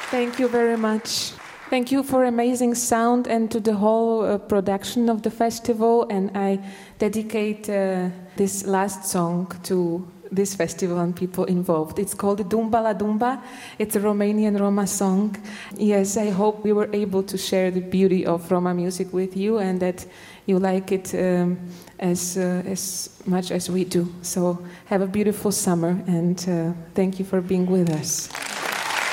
Thank you very much. Thank you for amazing sound and to the whole production of the festival. And I dedicate this last song to this festival and people involved. It's called Dumba la Dumba. It's a Romanian Roma song. Yes, I hope we were able to share the beauty of Roma music with you and that you like it as much as we do. So have a beautiful summer and thank you for being with us.